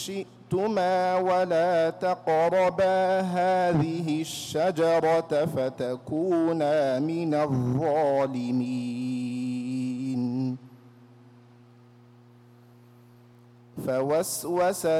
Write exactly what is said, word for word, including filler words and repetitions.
شئتما ولا تقربا هذه الشجرة فتكونا من الظالمين. فوسوس